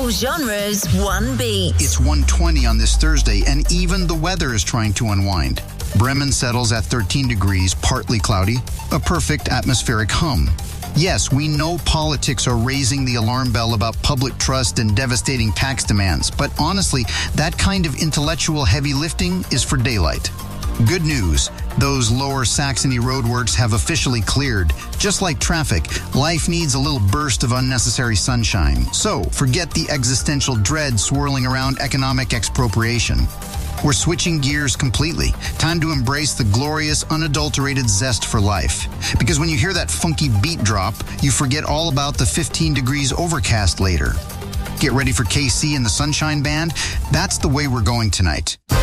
All genres, one beat. It's 1:20 on this Thursday, and even the weather is trying to unwind. Bremen settles at 13 degrees, partly cloudy, a perfect atmospheric hum. Yes, we know politics are raising the alarm bell about public trust and devastating tax demands, but honestly, that kind of intellectual heavy lifting is for daylight. Good news, those Lower Saxony roadworks have officially cleared. Just like traffic, life needs a little burst of unnecessary sunshine. So, forget the existential dread swirling around economic expropriation. We're switching gears completely. Time to embrace the glorious, unadulterated zest for life. Because when you hear that funky beat drop, you forget all about the 15 degrees overcast later. Get ready for KC and the Sunshine Band. That's the way we're going tonight.